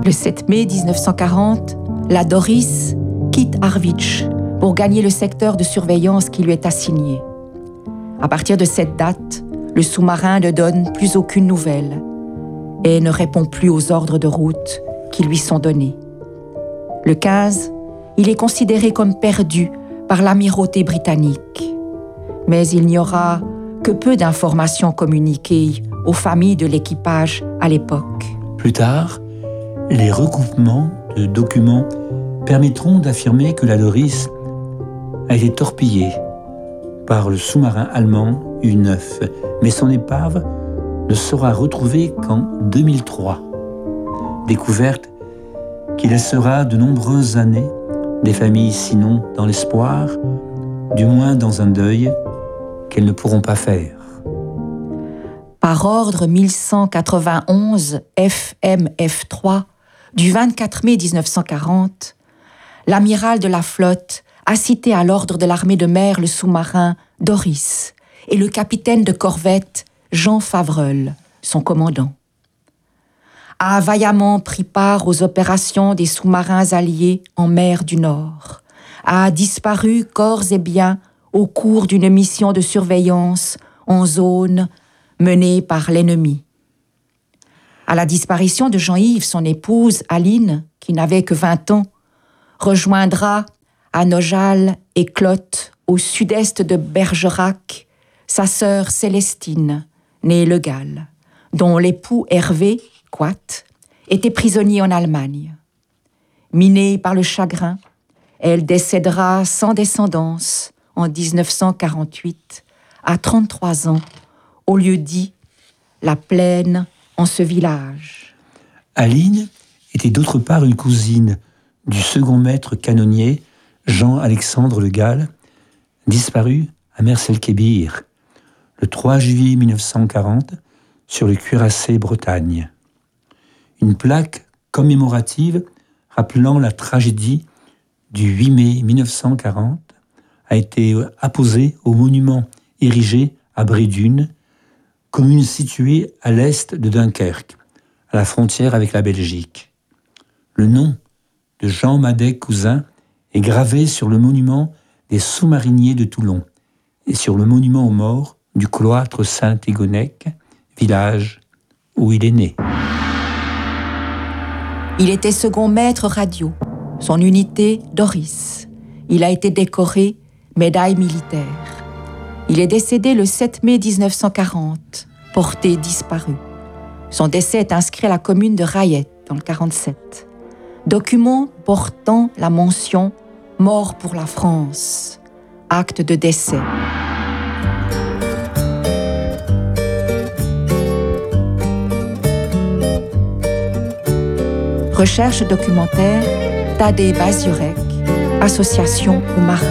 Le 7 mai 1940, la Doris quitte Harwich pour gagner le secteur de surveillance qui lui est assigné. À partir de cette date, le sous-marin ne donne plus aucune nouvelle et ne répond plus aux ordres de route qui lui sont donnés. Le 15, il est considéré comme perdu par l'amirauté britannique. Mais il n'y aura que peu d'informations communiquées aux familles de l'équipage à l'époque. Plus tard, les recoupements de documents permettront d'affirmer que la Doris a été torpillée par le sous-marin allemand U-9, mais son épave ne sera retrouvée qu'en 2003. Découverte qui laissera de nombreuses années des familles, sinon dans l'espoir, du moins dans un deuil qu'elles ne pourront pas faire. Par ordre 1191 FMF3 du 24 mai 1940, l'amiral de la flotte a cité à l'ordre de l'armée de mer le sous-marin Doris et le capitaine de corvette Jean Favreul, son commandant. A vaillamment pris part aux opérations des sous-marins alliés en mer du Nord, a disparu corps et biens au cours d'une mission de surveillance en zone menée par l'ennemi. À la disparition de Jean-Yves, son épouse Aline, qui n'avait que 20 ans, rejoindra à Nojal et Clotte, au sud-est de Bergerac, sa sœur Célestine, née Le Gall, dont l'époux Hervé, Quat, était prisonnier en Allemagne. Minée par le chagrin, elle décédera sans descendance en 1948, à 33 ans, au lieu dit La Plaine, en ce village. Aline était d'autre part une cousine du second maître canonnier Jean-Alexandre Le Gall, disparu à Mers-el-Kébir le 3 juillet 1940 sur le cuirassé Bretagne. Une plaque commémorative rappelant la tragédie du 8 mai 1940 a été apposée au monument érigé à Brédune, commune située à l'est de Dunkerque, à la frontière avec la Belgique. Le nom de Jean Madet Cousin est gravé sur le monument des sous-mariniers de Toulon et sur le monument aux morts du cloître Saint-Égonec, village où il est né. Il était second maître radio, son unité Doris. Il a été décoré médaille militaire. Il est décédé le 7 mai 1940, porté disparu. Son décès est inscrit à la commune de Rayette, dans le 47. Document portant la mention « Mort pour la France », acte de décès. Recherche documentaire, Tadej Baziorek, Association aux marins.